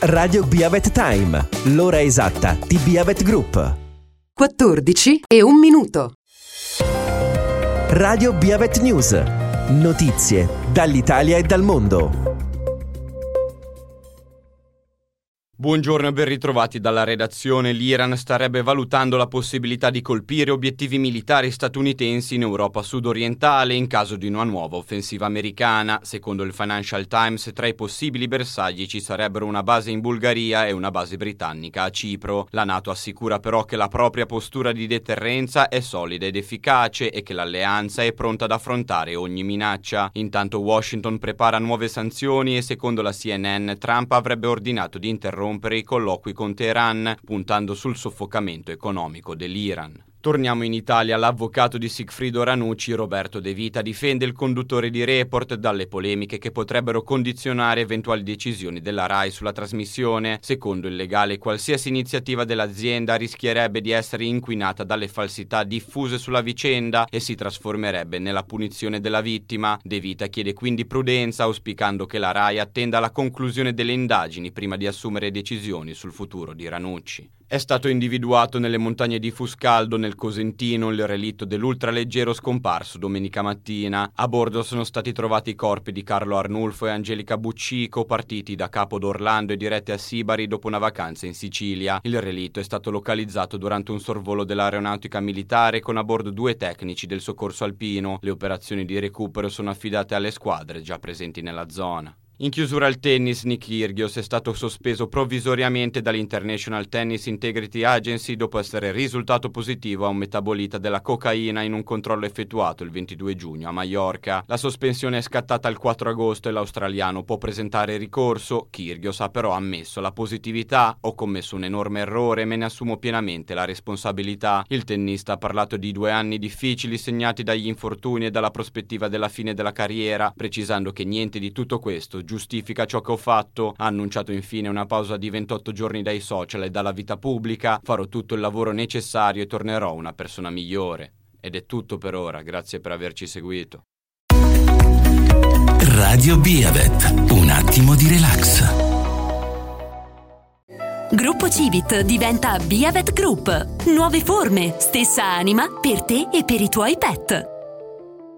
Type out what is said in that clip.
Radio Biavet Time, l'ora esatta di Biavet Group. 14:01. Radio Biavet News, notizie dall'Italia e dal mondo. Buongiorno e ben ritrovati dalla redazione. L'Iran starebbe valutando la possibilità di colpire obiettivi militari statunitensi in Europa sudorientale in caso di una nuova offensiva americana. Secondo il Financial Times, tra i possibili bersagli ci sarebbero una base in Bulgaria e una base britannica a Cipro. La NATO assicura però che la propria postura di deterrenza è solida ed efficace e che l'alleanza è pronta ad affrontare ogni minaccia. Intanto Washington prepara nuove sanzioni e secondo la CNN Trump avrebbe ordinato di interrompere i colloqui con Teheran, puntando sul soffocamento economico dell'Iran. Torniamo in Italia. L'avvocato di Sigfrido Ranucci, Roberto De Vita, difende il conduttore di Report dalle polemiche che potrebbero condizionare eventuali decisioni della RAI sulla trasmissione. Secondo il legale, qualsiasi iniziativa dell'azienda rischierebbe di essere inquinata dalle falsità diffuse sulla vicenda e si trasformerebbe nella punizione della vittima. De Vita chiede quindi prudenza, auspicando che la RAI attenda la conclusione delle indagini prima di assumere decisioni sul futuro di Ranucci. È stato individuato nelle montagne di Fuscaldo, nel Cosentino, il relitto dell'ultraleggero scomparso domenica mattina. A bordo sono stati trovati i corpi di Carlo Arnulfo e Angelica Buccico, partiti da Capo d'Orlando e diretti a Sibari dopo una vacanza in Sicilia. Il relitto è stato localizzato durante un sorvolo dell'aeronautica militare con a bordo 2 tecnici del soccorso alpino. Le operazioni di recupero sono affidate alle squadre già presenti nella zona. In chiusura al tennis, Nick Kyrgios è stato sospeso provvisoriamente dall'International Tennis Integrity Agency dopo essere risultato positivo a un metabolita della cocaina in un controllo effettuato il 22 giugno a Maiorca. La sospensione è scattata il 4 agosto e l'australiano può presentare ricorso. Kyrgios ha però ammesso la positività. Ho commesso un enorme errore, me ne assumo pienamente la responsabilità. Il tennista ha parlato di 2 anni difficili segnati dagli infortuni e dalla prospettiva della fine della carriera, precisando che niente di tutto questo giustifica ciò che ho fatto. Ha annunciato infine una pausa di 28 giorni dai social e dalla vita pubblica. Farò tutto il lavoro necessario e tornerò una persona migliore. Ed è tutto per ora, grazie per averci seguito. Radio Biavet, un attimo di relax. Gruppo Civit diventa Biavet Group. Nuove forme, stessa anima per te e per i tuoi pet.